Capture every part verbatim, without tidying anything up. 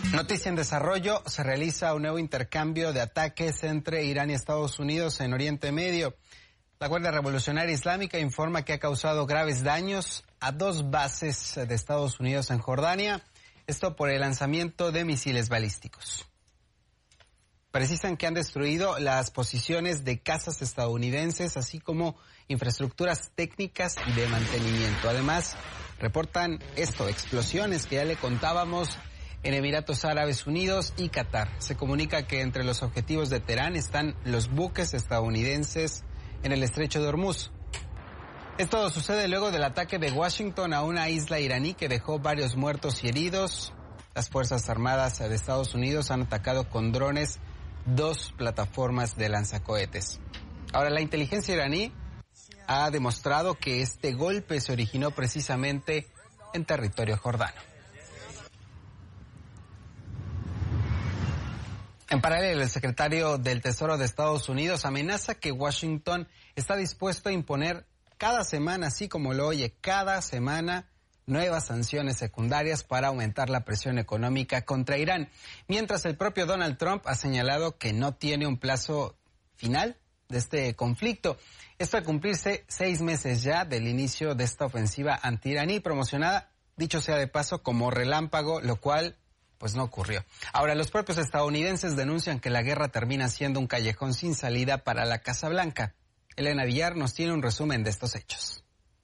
Noticia en desarrollo, se realiza un nuevo intercambio de ataques entre Irán y Estados Unidos en Oriente Medio. La Guardia Revolucionaria Islámica informa que ha causado graves daños a dos bases de Estados Unidos en Jordania, esto por el lanzamiento de misiles balísticos. Precisan que han destruido las posiciones de cazas estadounidenses, así como infraestructuras técnicas y de mantenimiento. Además, reportan esto, explosiones que ya le contábamos en Emiratos Árabes Unidos y Qatar. Se comunica que entre los objetivos de Teherán están los buques estadounidenses en el estrecho de Hormuz. Esto sucede luego del ataque de Washington a una isla iraní que dejó varios muertos y heridos. Las Fuerzas Armadas de Estados Unidos han atacado con drones dos plataformas de lanzacohetes. Ahora, la inteligencia iraní ha demostrado que este golpe se originó precisamente en territorio jordano. En paralelo, el secretario del Tesoro de Estados Unidos amenaza que Washington está dispuesto a imponer cada semana, así como lo oye, cada semana, nuevas sanciones secundarias para aumentar la presión económica contra Irán, mientras el propio Donald Trump ha señalado que no tiene un plazo final de este conflicto. Esto al cumplirse seis meses ya del inicio de esta ofensiva anti-iraní, promocionada, dicho sea de paso, como relámpago, lo cual pues no ocurrió. Ahora, los propios estadounidenses denuncian que la guerra termina siendo un callejón sin salida para la Casa Blanca. Elena Villar nos tiene un resumen de estos hechos.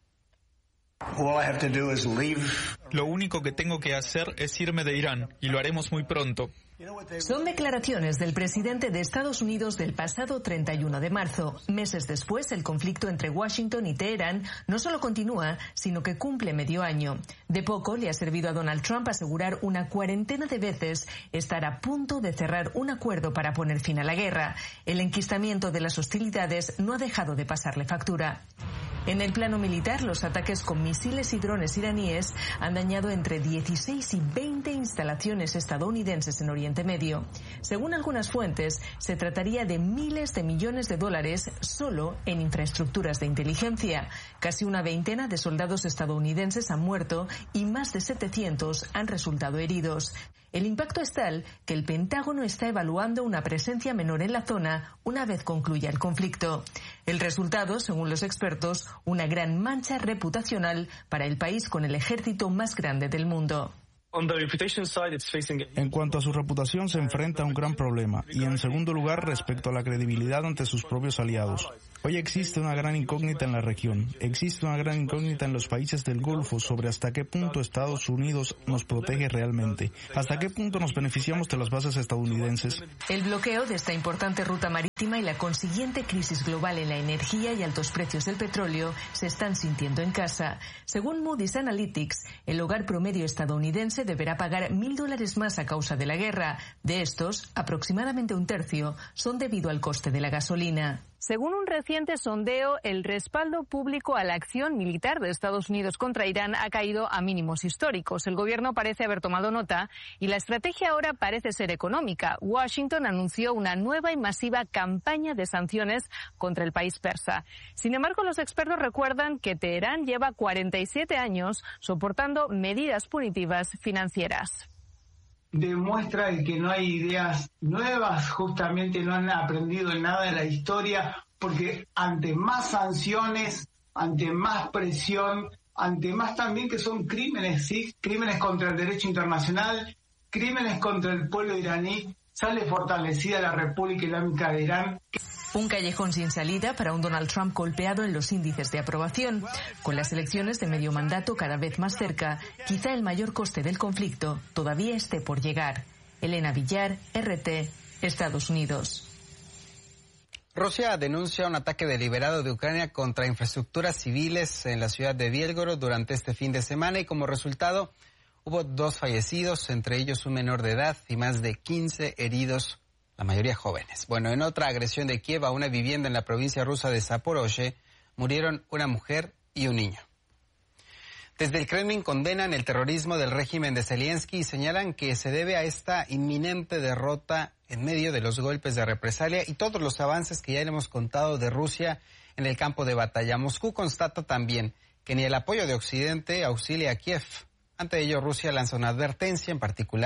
Lo único que tengo que hacer es irme de Irán, y lo haremos muy pronto. Son declaraciones del presidente de Estados Unidos del pasado treinta y uno de marzo. Meses después, el conflicto entre Washington y Teherán no solo continúa, sino que cumple medio año. De poco le ha servido a Donald Trump asegurar una cuarentena de veces estar a punto de cerrar un acuerdo para poner fin a la guerra. El enquistamiento de las hostilidades no ha dejado de pasarle factura. En el plano militar, los ataques con misiles y drones iraníes han dañado entre dieciséis y veinte instalaciones estadounidenses en Oriente Medio. Según algunas fuentes, se trataría de miles de millones de dólares solo en infraestructuras de inteligencia. Casi una veintena de soldados estadounidenses han muerto y más de setecientos han resultado heridos. El impacto es tal que el Pentágono está evaluando una presencia menor en la zona una vez concluya el conflicto. El resultado, según los expertos, una gran mancha reputacional para el país con el ejército más grande del mundo. En cuanto a su reputación, se enfrenta a un gran problema, y en segundo lugar, respecto a la credibilidad ante sus propios aliados. Hoy existe una gran incógnita en la región, existe una gran incógnita en los países del Golfo sobre hasta qué punto Estados Unidos nos protege realmente, hasta qué punto nos beneficiamos de las bases estadounidenses. El bloqueo de esta importante ruta marítima y la consiguiente crisis global en la energía y altos precios del petróleo se están sintiendo en casa. Según Moody's Analytics, el hogar promedio estadounidense deberá pagar mil dólares más a causa de la guerra. De estos, aproximadamente un tercio son debido al coste de la gasolina. Según un reciente sondeo, el respaldo público a la acción militar de Estados Unidos contra Irán ha caído a mínimos históricos. El gobierno parece haber tomado nota y la estrategia ahora parece ser económica. Washington anunció una nueva y masiva campaña de sanciones contra el país persa. Sin embargo, los expertos recuerdan que Teherán lleva cuarenta y siete años soportando medidas punitivas financieras. Demuestra el que no hay ideas nuevas, justamente no han aprendido nada de la historia, porque ante más sanciones, ante más presión, ante más también que son crímenes, ¿sí? Crímenes contra el derecho internacional, crímenes contra el pueblo iraní, sale fortalecida la República Islámica de Irán. Un callejón sin salida para un Donald Trump golpeado en los índices de aprobación. Con las elecciones de medio mandato cada vez más cerca, quizá el mayor coste del conflicto todavía esté por llegar. Elena Villar, R T, Estados Unidos. Rusia denuncia un ataque deliberado de Ucrania contra infraestructuras civiles en la ciudad de Bielgorod durante este fin de semana y como resultado hubo dos fallecidos, entre ellos un menor de edad y más de quince heridos, la mayoría jóvenes. Bueno, en otra agresión de Kiev a una vivienda en la provincia rusa de Zaporozhye, murieron una mujer y un niño. Desde el Kremlin condenan el terrorismo del régimen de Zelensky y señalan que se debe a esta inminente derrota en medio de los golpes de represalia y todos los avances que ya hemos contado de Rusia en el campo de batalla. Moscú constata también que ni el apoyo de Occidente auxilia a Kiev. Ante ello, Rusia lanza una advertencia, en particular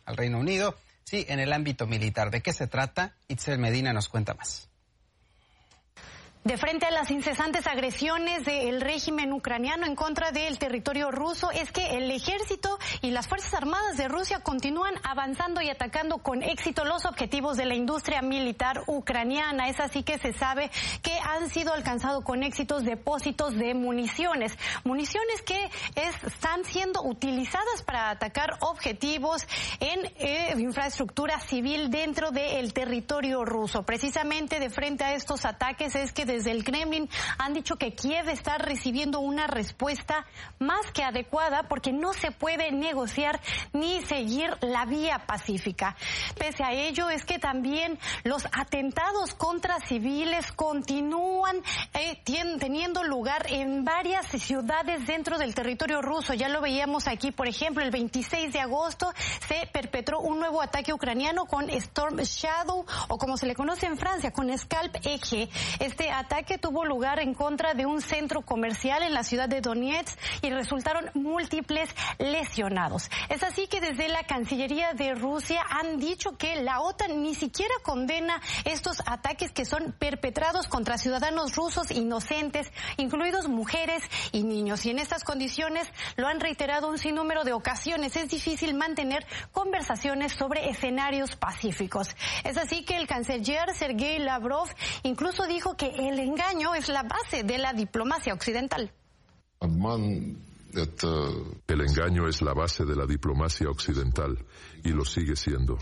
al Reino Unido, sí, en el ámbito militar. ¿De qué se trata? Itzel Medina nos cuenta más. De frente a las incesantes agresiones del régimen ucraniano en contra del territorio ruso, es que el ejército y las Fuerzas Armadas de Rusia continúan avanzando y atacando con éxito los objetivos de la industria militar ucraniana. Es así que se sabe que han sido alcanzados con éxitos depósitos de municiones. Municiones que es, están siendo utilizadas para atacar objetivos en eh, infraestructura civil dentro del territorio ruso. Precisamente de frente a estos ataques es que desde el Kremlin han dicho que Kiev está recibiendo una respuesta más que adecuada porque no se puede negociar ni seguir la vía pacífica. Pese a ello, es que también los atentados contra civiles continúan eh, teniendo lugar en varias ciudades dentro del territorio ruso. Ya lo veíamos aquí, por ejemplo, el veintiséis de agosto se perpetró un nuevo ataque ucraniano con Storm Shadow, o como se le conoce en Francia, con Scalp Eje. Este ataque tuvo lugar en contra de un centro comercial en la ciudad de Donetsk y resultaron múltiples lesionados. Es así que desde la Cancillería de Rusia han dicho que la OTAN ni siquiera condena estos ataques que son perpetrados contra ciudadanos rusos inocentes, incluidos mujeres y niños. Y en estas condiciones, lo han reiterado un sinnúmero de ocasiones, es difícil mantener conversaciones sobre escenarios pacíficos. Es así que el canciller Sergei Lavrov incluso dijo que el engaño es la base de la diplomacia occidental. El engaño es la base de la diplomacia occidental y lo sigue siendo.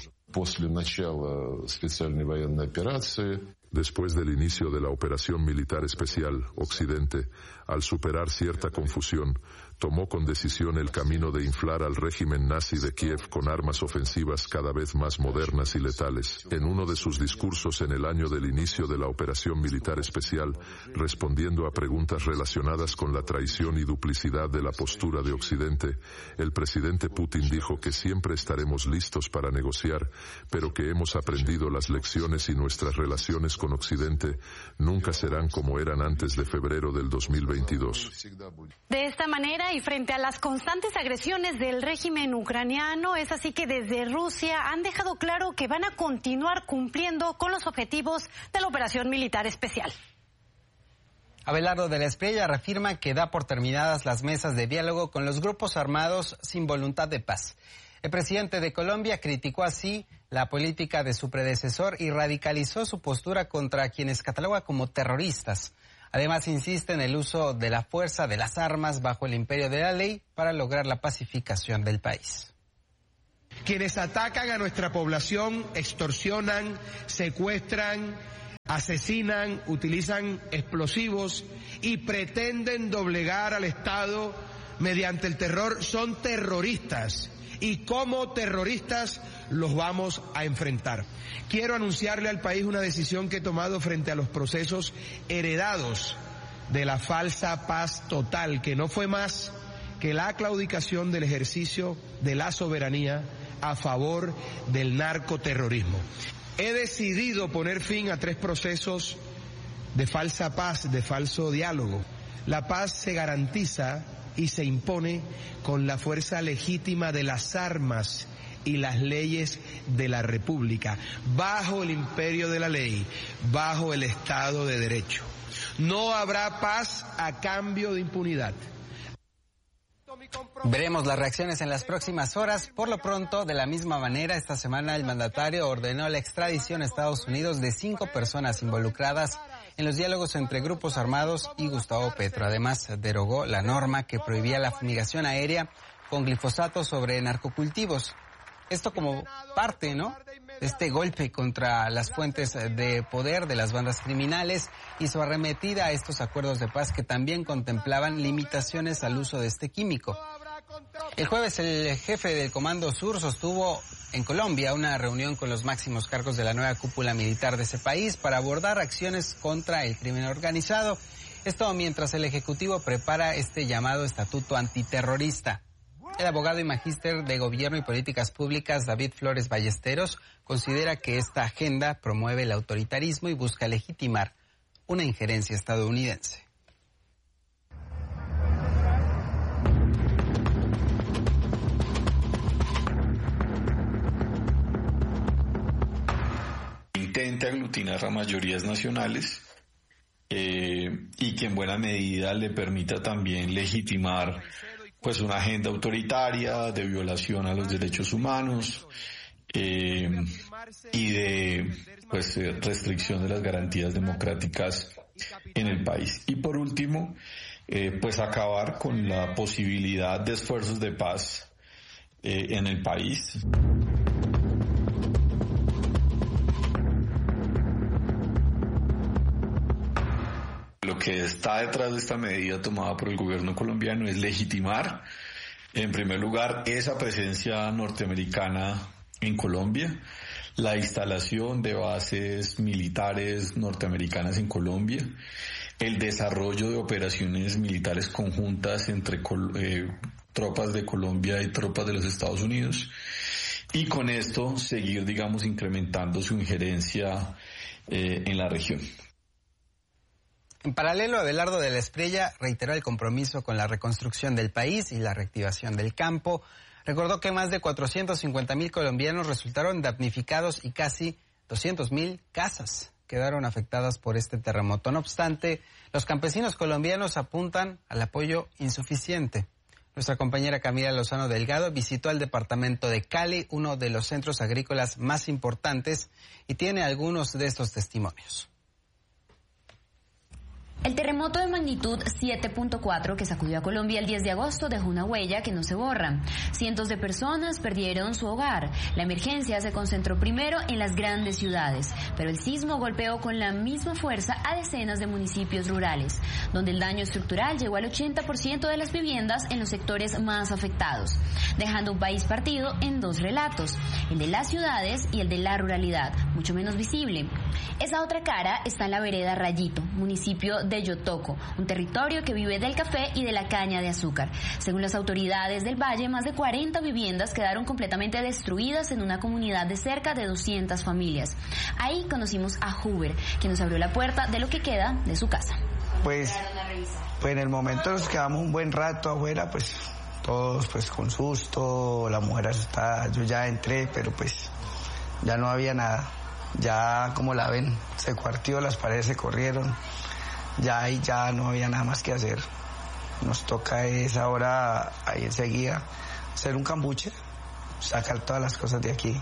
Después del inicio de la operación militar especial, Occidente, al superar cierta confusión, tomó con decisión el camino de inflar al régimen nazi de Kiev con armas ofensivas cada vez más modernas y letales. En uno de sus discursos en el año del inicio de la operación militar especial, respondiendo a preguntas relacionadas con la traición y duplicidad de la postura de Occidente, el presidente Putin dijo que siempre estaremos listos para negociar, pero que hemos aprendido las lecciones y nuestras relaciones con Occidente nunca serán como eran antes de febrero del dos mil veintidós. De esta manera, y frente a las constantes agresiones del régimen ucraniano, es así que desde Rusia han dejado claro que van a continuar cumpliendo con los objetivos de la operación militar especial. Abelardo de la Espriella reafirma que da por terminadas las mesas de diálogo con los grupos armados sin voluntad de paz. El presidente de Colombia criticó así la política de su predecesor y radicalizó su postura contra quienes cataloga como terroristas. Además, insiste en el uso de la fuerza, de las armas, bajo el imperio de la ley para lograr la pacificación del país. Quienes atacan a nuestra población, extorsionan, secuestran, asesinan, utilizan explosivos y pretenden doblegar al Estado mediante el terror, son terroristas. Y como terroristas los vamos a enfrentar. Quiero anunciarle al país una decisión que he tomado frente a los procesos heredados de la falsa paz total, que no fue más que la claudicación del ejercicio de la soberanía a favor del narcoterrorismo. He decidido poner fin a tres procesos de falsa paz, de falso diálogo. La paz se garantiza y se impone con la fuerza legítima de las armas y las leyes de la República, bajo el imperio de la ley, bajo el Estado de Derecho. No habrá paz a cambio de impunidad. Veremos las reacciones en las próximas horas. Por lo pronto, de la misma manera, esta semana el mandatario ordenó la extradición a Estados Unidos de cinco personas involucradas en los diálogos entre grupos armados y Gustavo Petro. Además, derogó la norma que prohibía la fumigación aérea con glifosato sobre narcocultivos. Esto como parte, ¿no?, de este golpe contra las fuentes de poder de las bandas criminales y su arremetida a estos acuerdos de paz que también contemplaban limitaciones al uso de este químico. El jueves el jefe del Comando Sur sostuvo en Colombia una reunión con los máximos cargos de la nueva cúpula militar de ese país para abordar acciones contra el crimen organizado. Esto mientras el Ejecutivo prepara este llamado estatuto antiterrorista. El abogado y magíster de Gobierno y Políticas Públicas, David Flores Ballesteros, considera que esta agenda promueve el autoritarismo y busca legitimar una injerencia estadounidense. frente aglutinar a mayorías nacionales eh, y que en buena medida le permita también legitimar pues una agenda autoritaria de violación a los derechos humanos eh, y de pues restricción de las garantías democráticas en el país. Y por último, eh, pues acabar con la posibilidad de esfuerzos de paz eh, en el país. Lo que está detrás de esta medida tomada por el gobierno colombiano es legitimar, en primer lugar, esa presencia norteamericana en Colombia, la instalación de bases militares norteamericanas en Colombia, el desarrollo de operaciones militares conjuntas entre eh, tropas de Colombia y tropas de los Estados Unidos, y con esto seguir, digamos, incrementando su injerencia eh, en la región. En paralelo, Abelardo de la Espriella reiteró el compromiso con la reconstrucción del país y la reactivación del campo. Recordó que más de cuatrocientos cincuenta mil colombianos resultaron damnificados y casi doscientas mil casas quedaron afectadas por este terremoto. No obstante, los campesinos colombianos apuntan al apoyo insuficiente. Nuestra compañera Camila Lozano Delgado visitó el departamento de Cali, uno de los centros agrícolas más importantes, y tiene algunos de estos testimonios. El terremoto de magnitud siete punto cuatro que sacudió a Colombia el diez de agosto dejó una huella que no se borra. Cientos de personas perdieron su hogar. La emergencia se concentró primero en las grandes ciudades, pero el sismo golpeó con la misma fuerza a decenas de municipios rurales, donde el daño estructural llegó al ochenta por ciento de las viviendas en los sectores más afectados, dejando un país partido en dos relatos, el de las ciudades y el de la ruralidad, mucho menos visible. Esa otra cara está en la vereda Rayito, municipio de de Yotoco, un territorio que vive del café y de la caña de azúcar. Según las autoridades del valle, más de cuarenta viviendas quedaron completamente destruidas en una comunidad de cerca de doscientas familias. Ahí conocimos a Huber, quien nos abrió la puerta de lo que queda de su casa. Pues, pues en el momento nos quedamos un buen rato afuera, pues todos pues con susto, la mujer asustada, yo ya entré, pero pues ya no había nada. Ya como la ven, se cuartió, las paredes se corrieron. Ya ahí ya no había nada más que hacer. Nos toca es ahora, ahí enseguida, hacer un cambuche, sacar todas las cosas de aquí,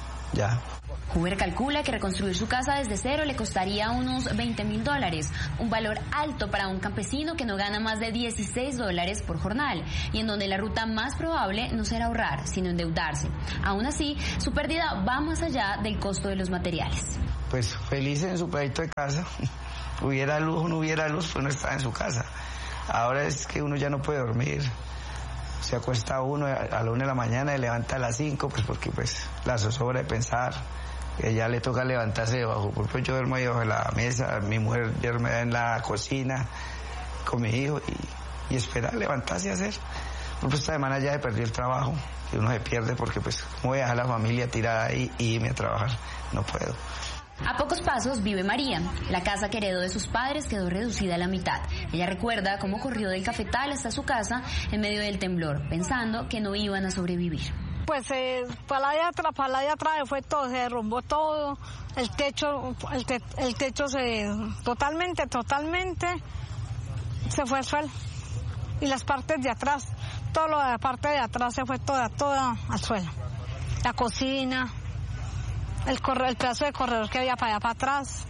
ya. Huber calcula que reconstruir su casa desde cero le costaría unos veinte mil dólares, un valor alto para un campesino que no gana más de dieciséis dólares por jornal, y en donde la ruta más probable no será ahorrar, sino endeudarse. Aún así, su pérdida va más allá del costo de los materiales. Pues feliz en su proyecto de casa. Hubiera luz o no hubiera luz, pues no estaba en su casa. Ahora es que uno ya no puede dormir. Se acuesta uno a la una de la mañana y levanta a las cinco, pues porque pues la zozobra de pensar. Que ya le toca levantarse debajo. Por ejemplo, yo duermo ahí debajo de la mesa, mi mujer duerme en la cocina con mi hijo y, y esperar levantarse y hacer. Por ejemplo, esta semana ya he perdido el trabajo, y uno se pierde porque pues cómo voy a dejar la familia tirada ahí y irme a trabajar, no puedo. A pocos pasos vive María. La casa que heredó de sus padres quedó reducida a la mitad. Ella recuerda cómo corrió del cafetal hasta su casa en medio del temblor, pensando que no iban a sobrevivir. Pues eh, para la de atrás, para la de atrás fue todo, se derrumbó todo, el techo, el, te, el techo se totalmente, totalmente se fue al suelo. Y las partes de atrás, todo lo de la parte de atrás se fue toda, toda al suelo. La cocina, el corredor, el pedazo de corredor que había para allá para atrás.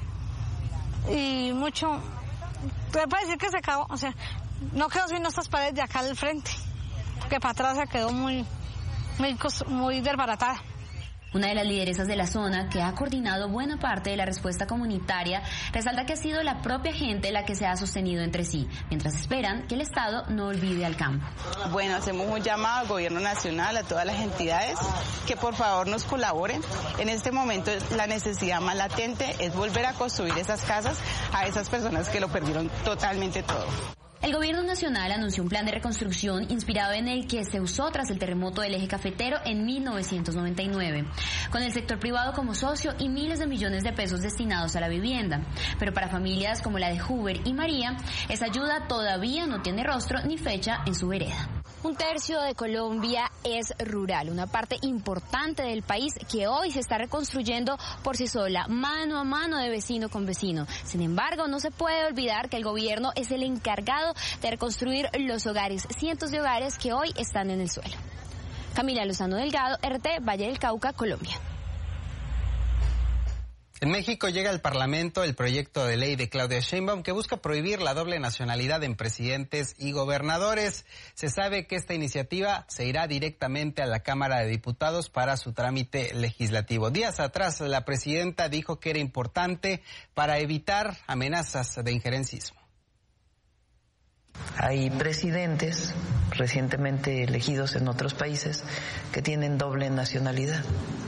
Y mucho, te puede decir que se cagó, o sea, no quedó sino estas paredes de acá al frente, porque para atrás se quedó muy... Muy, muy desbaratada. Una de las lideresas de la zona, que ha coordinado buena parte de la respuesta comunitaria, resalta que ha sido la propia gente la que se ha sostenido entre sí, mientras esperan que el Estado no olvide al campo. Bueno, hacemos un llamado al gobierno nacional, a todas las entidades, que por favor nos colaboren. En este momento la necesidad más latente es volver a construir esas casas a esas personas que lo perdieron totalmente todo. El gobierno nacional anunció un plan de reconstrucción inspirado en el que se usó tras el terremoto del eje cafetero en mil novecientos noventa y nueve, con el sector privado como socio y miles de millones de pesos destinados a la vivienda. Pero para familias como la de Huber y María, esa ayuda todavía no tiene rostro ni fecha en su vereda. Un tercio de Colombia es rural, una parte importante del país que hoy se está reconstruyendo por sí sola, mano a mano de vecino con vecino. Sin embargo, no se puede olvidar que el gobierno es el encargado de reconstruir los hogares, cientos de hogares que hoy están en el suelo. Camila Lozano Delgado, R T, Valle del Cauca, Colombia. En México llega al Parlamento el proyecto de ley de Claudia Sheinbaum que busca prohibir la doble nacionalidad en presidentes y gobernadores. Se sabe que esta iniciativa se irá directamente a la Cámara de Diputados para su trámite legislativo. Días atrás, la presidenta dijo que era importante para evitar amenazas de injerencismo. Hay presidentes recientemente elegidos en otros países que tienen doble nacionalidad.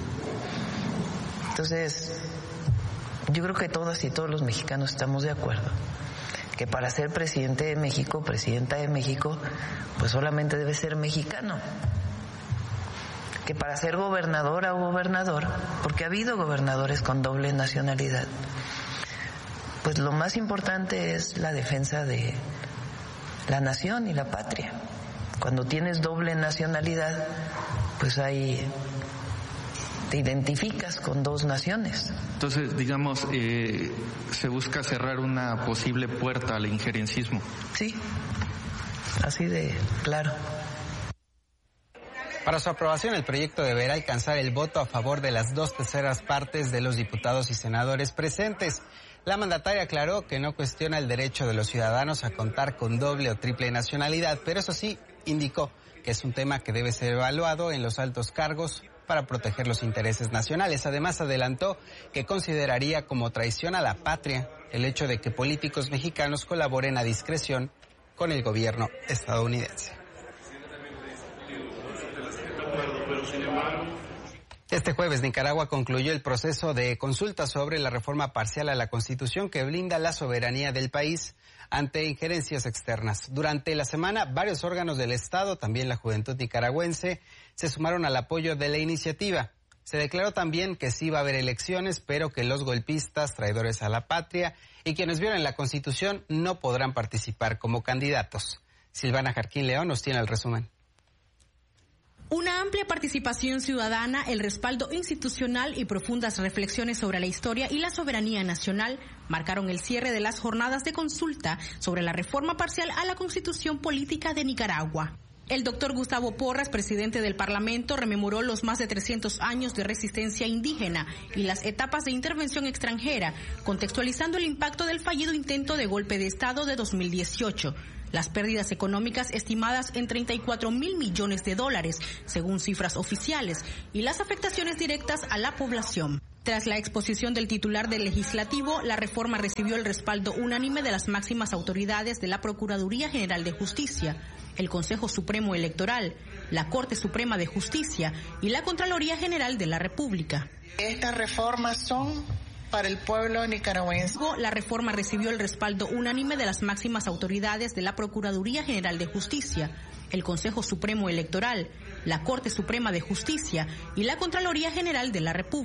Entonces, yo creo que todas y todos los mexicanos estamos de acuerdo que para ser presidente de México, presidenta de México, pues solamente debe ser mexicano. Que para ser gobernadora o gobernador, porque ha habido gobernadores con doble nacionalidad, pues lo más importante es la defensa de la nación y la patria. Cuando tienes doble nacionalidad, pues hay... te identificas con dos naciones. Entonces, digamos, eh, se busca cerrar una posible puerta al injerencismo. Sí, así de claro. Para su aprobación, el proyecto deberá alcanzar el voto a favor de las dos terceras partes de los diputados y senadores presentes. La mandataria aclaró que no cuestiona el derecho de los ciudadanos a contar con doble o triple nacionalidad, pero eso sí, indicó que es un tema que debe ser evaluado en los altos cargos para proteger los intereses nacionales. Además, adelantó que consideraría como traición a la patria el hecho de que políticos mexicanos colaboren a discreción con el gobierno estadounidense. Este jueves, Nicaragua concluyó el proceso de consulta sobre la reforma parcial a la Constitución que blinda la soberanía del país ante injerencias externas. Durante la semana, varios órganos del Estado, también la juventud nicaragüense, se sumaron al apoyo de la iniciativa. Se declaró también que sí va a haber elecciones, pero que los golpistas, traidores a la patria y quienes violen la Constitución no podrán participar como candidatos. Silvana Jarquín León nos tiene el resumen. Una amplia participación ciudadana, el respaldo institucional y profundas reflexiones sobre la historia y la soberanía nacional marcaron el cierre de las jornadas de consulta sobre la reforma parcial a la Constitución Política de Nicaragua. El doctor Gustavo Porras, presidente del Parlamento, rememoró los más de trescientos años de resistencia indígena y las etapas de intervención extranjera, contextualizando el impacto del fallido intento de golpe de Estado de dos mil dieciocho. Las pérdidas económicas estimadas en treinta y cuatro mil millones de dólares, según cifras oficiales, y las afectaciones directas a la población. Tras la exposición del titular del Legislativo, la reforma recibió el respaldo unánime de las máximas autoridades de la Procuraduría General de Justicia, el Consejo Supremo Electoral, la Corte Suprema de Justicia y la Contraloría General de la República. Estas reformas son para el pueblo nicaragüense. La reforma recibió el respaldo unánime de las máximas autoridades de la Procuraduría General de Justicia, el Consejo Supremo Electoral, la Corte Suprema de Justicia y la Contraloría General de la República.